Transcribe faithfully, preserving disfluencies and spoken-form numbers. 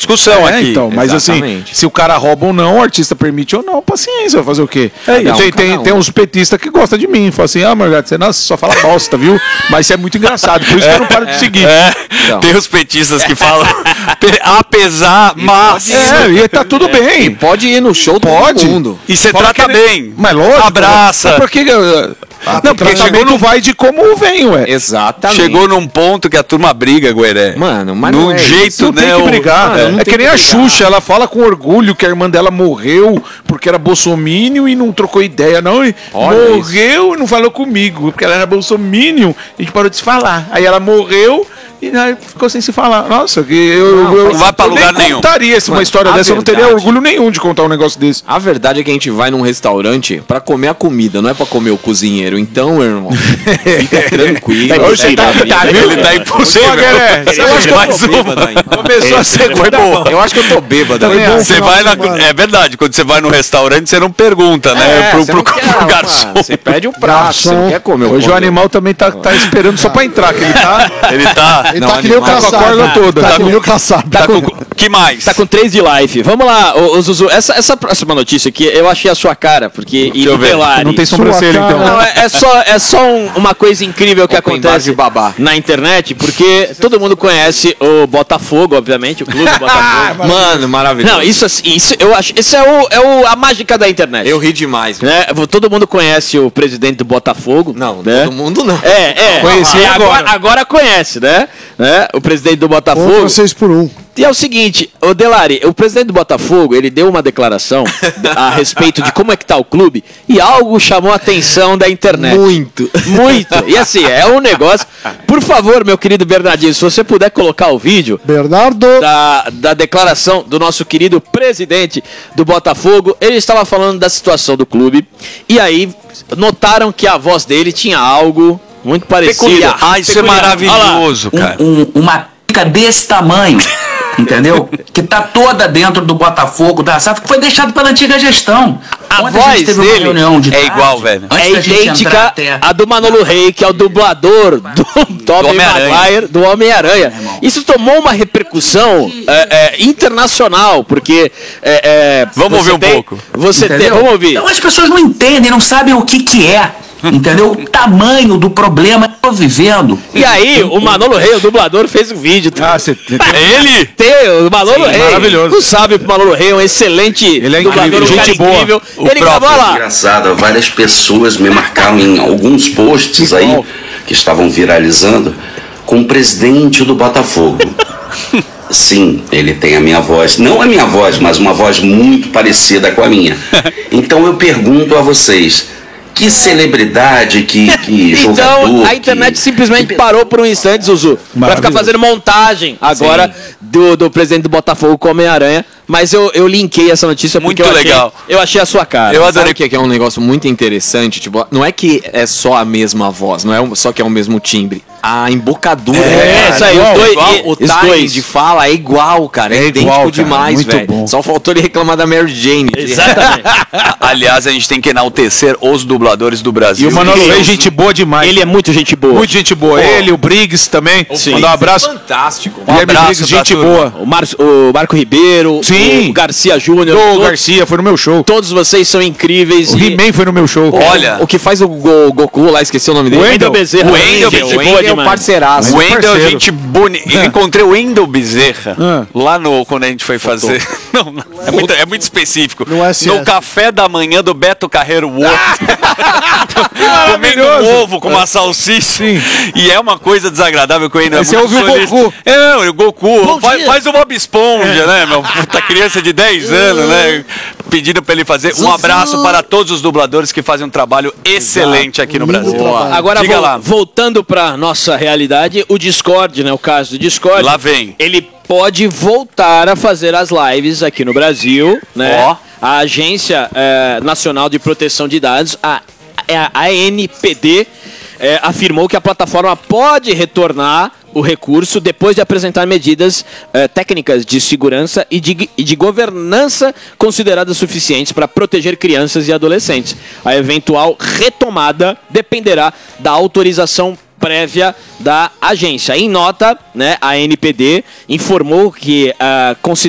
discussão é, aqui. Então, mas Exatamente. assim, se o cara rouba ou não, o artista permite ou não, paciência, vai fazer o quê? É, não, tem, tem, um. tem uns petistas que gostam de mim, falam assim, ah, Margato, você nossa, só fala bosta, viu? Mas você é muito engraçado, por isso que eu não paro de seguir. É, Então. tem os petistas que falam, apesar, mas... É, e tá tudo bem. E pode ir no show Pode. todo mundo. E você Fala trata que ele- bem. Mas lógico. Abraça. Mas por que... Não, porque chegou chegou no- não vai de como vem, ué. Exatamente. Chegou num ponto que a turma briga, Gueré. Mano, mas Num não é jeito, isso. Não né? tem que o- brigar. Mano, não é tem que nem que a brigar. Xuxa, ela fala com orgulho que a irmã dela morreu porque era bolsominion e não trocou ideia, não. E Olha morreu e não falou comigo, porque ela era bolsominion e a gente parou de se falar. Aí ela morreu e né, ficou sem se falar. Nossa, que eu, Não, eu, não vai pra eu lugar nem nenhum. contaria essa uma Mano, história a dessa, eu não teria verdade- orgulho nenhum de contar um negócio desse. A verdade é que a gente vai num restaurante pra comer a comida, não é pra comer o cozinheiro. Então, meu irmão, fica tranquilo. Hoje você tá- tá Ele tá Ô, impossível. Gueré, você Eu acho que eu Mais tô uma. bêbado ainda. começou a ser Foi boa. Eu acho que eu tô bêbado Também ainda. acho. Você vai na, é verdade, quando você vai no restaurante, você não pergunta, né? É, pro, você pro, não quer, pro garçom. mano, Você pede um prato, você não quer comer Hoje o pão. animal também tá, tá esperando só pra entrar, que ele tá, Ele tá. Ele Não, tá que nem o animal. caçado. Com a corda toda. Tá Tá que com- nem o caçado. Tá com. Que mais? Tá com três de live. Vamos lá, ô, ô, Zuzu. Essa, essa próxima notícia aqui, eu achei a sua cara, porque. E eu do ver. Delari. não tem sobrancelha, Sua cara. então. Não, é, é só, é só um- uma coisa incrível que Open bar acontece de babá. na internet, porque todo mundo conhece o Botafogo, obviamente, o clube Botafogo. Mano, maravilhoso. Não, isso, assim, isso eu acho. Isso é, o, é o, a mágica da internet. Eu ri demais. velho. Né? Todo mundo conhece o presidente do Botafogo. Não, né? todo mundo não. É, é. Conheci É, agora. agora. Agora conhece, né? né? O presidente do Botafogo. Contra seis por um. E é o seguinte, o Delari, o presidente do Botafogo, ele deu uma declaração a respeito de como é que tá o clube e algo chamou a atenção da internet. Muito. Muito. E assim, é um negócio... Por favor, meu querido Bernardinho, se você puder colocar o vídeo Bernardo. da, da declaração do nosso querido presidente do Botafogo, ele estava falando da situação do clube e aí notaram que a voz dele tinha algo muito parecido. Peculiar. Ah, isso é Peculiar. maravilhoso, um- cara. um- uma pica desse tamanho, entendeu? Que tá toda dentro do Botafogo, da S A F, que foi deixado pela antiga gestão. A Ontem voz gente teve dele uma reunião de é tarde, igual, velho. antes É da gente entrar idêntica até- à do Manolo Rey, que é o dublador do Tobey Homem-Aranha. Maguire, do Homem-Aranha. Isso tomou uma repercussão é, é, internacional, porque... é, é, Vamos você ouvir um tem- pouco. Você tem, Entendeu? vamos ouvir. Então as pessoas não entendem, não sabem o que que é, entendeu? O tamanho do problema que eu tô vivendo. E aí, o Manolo Rey, o dublador, fez um vídeo. Ah, você tem... Ele? Tem o Manolo Sim, Rey. maravilhoso. Não sabe que o Manolo Rey é um excelente Ele é dublador, incrível, um cara gente boa. incrível. O Ele próprio. gravou lá. Engraçado, várias pessoas me marcaram em alguns posts aí que estavam viralizando com o presidente do Botafogo. Sim, ele tem a minha voz, não a minha voz, mas uma voz muito parecida com a minha. Então eu pergunto a vocês, que celebridade, que, que jogador... Então, a internet que- simplesmente que- parou por um instante, Zuzu, pra ficar Maravilhoso. fazendo montagem agora do, do presidente do Botafogo com o Homem-Aranha. Mas eu, eu linkei essa notícia porque Muito eu achei, legal. eu achei a sua cara. Eu Sabe adorei. o que é, que é um negócio muito interessante? Tipo, não é que é só a mesma voz, não é um- só que é o mesmo timbre. A embocadura. É, cara, isso aí, os igual, dois- igual, e- o os timing dois. de fala é igual, cara. É, É idêntico igual, cara, demais, muito velho. bom. Só faltou ele reclamar da Mary Jane. Exatamente. Aliás, a gente tem que enaltecer os dubladores do Brasil. E o Manolo Eles- Rey, gente boa demais. Ele é muito gente boa. Muito gente boa. Ele, o Briggs também. Sim. Mandar um abraço. Fantástico. Um Guilherme abraço Briggs, pra gente turma. boa. O, Mar o Marco Ribeiro, Sim. o Garcia Júnior. O todos- Garcia foi no meu show. Todos vocês são incríveis. O e- He-Man foi no meu show. Olha, O que faz o Go- Goku lá, esqueci o nome dele. O Wendel Bezerra. O Wendel, gente gente boa Wendel é o demais. parceiraço. o Wendel, parceiro. gente bonita. Eu encontrei o Wendel Bezerra Ah. lá no quando a gente foi fazer. Não, não, é muito, é muito específico. No S S. No café da manhã do Beto Carreiro World. Comendo maravilhoso. um ovo com uma salsicha. Sim. E é uma coisa desagradável que o Wendel é Aí você muito ouve o solista. Goku. É, não, o Goku. Bom Faz, dia. faz o Bob Esponja, né, meu? Puta criança de dez anos, né? Pedindo pra ele fazer. Um abraço para todos os dubladores que fazem um trabalho excelente aqui no Lindo Brasil. trabalho. Agora, Diga vol- lá. voltando pra nossa realidade, o Discord, né? O caso do Discord. Lá vem. Ele pode voltar a fazer as lives aqui no Brasil, né? Ó. A Agência eh, Nacional de Proteção de Dados, a, a A N P D, eh, afirmou que a plataforma pode retornar o recurso depois de apresentar medidas eh, técnicas de segurança e de, e de governança consideradas suficientes para proteger crianças e adolescentes. A eventual retomada dependerá da autorização prévia da agência. Em nota, né, a A N P D informou que ah, considera